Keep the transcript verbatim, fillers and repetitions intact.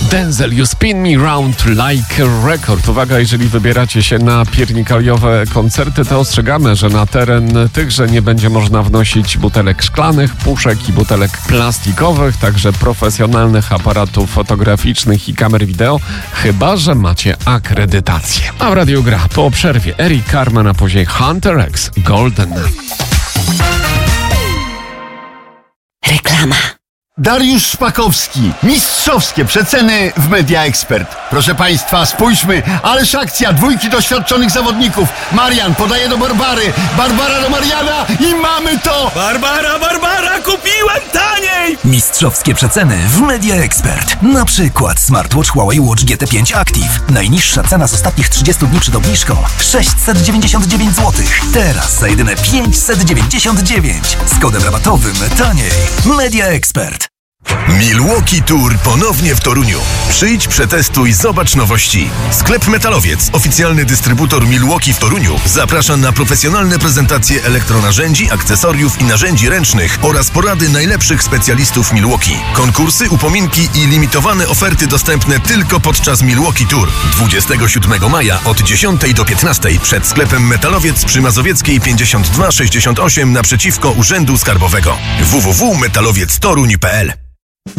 Denzel, You Spin Me Round Like a Record. Uwaga, jeżeli wybieracie się na piernikajowe koncerty, to ostrzegamy, że na teren tychże nie będzie można wnosić butelek szklanych, puszek i butelek plastikowych, także profesjonalnych aparatów fotograficznych i kamer wideo, chyba że macie akredytację. A w Radiu gra po przerwie Eric Carmen, a później Hunter X Golden. Reklama. Dariusz Szpakowski. Mistrzowskie przeceny w Media Expert. Proszę Państwa, spójrzmy, ależ akcja, dwójki doświadczonych zawodników. Marian podaje do Barbary, Barbara do Mariana i mamy to! Barbara, Barbara, kupiłem taniej! Mistrzowskie przeceny w Media Expert. Na przykład smartwatch Huawei Watch G T pięć Active. Najniższa cena z ostatnich trzydziestu dni przed obniżką sześćset dziewięćdziesiąt dziewięć złotych. Teraz za jedyne pięćset dziewięćdziesiąt dziewięć. Z kodem rabatowym taniej. Media Expert. Milwaukee Tour ponownie w Toruniu. Przyjdź, przetestuj, zobacz nowości. Sklep Metalowiec, oficjalny dystrybutor Milwaukee w Toruniu, zaprasza na profesjonalne prezentacje elektronarzędzi, akcesoriów i narzędzi ręcznych oraz porady najlepszych specjalistów Milwaukee. Konkursy, upominki i limitowane oferty dostępne tylko podczas Milwaukee Tour. dwudziestego siódmego maja od dziesiątej do piętnastej przed sklepem Metalowiec przy Mazowieckiej pięćdziesiąt dwa sześćdziesiąt osiem naprzeciwko Urzędu Skarbowego. w w w kropka metalowiec toruń kropka p l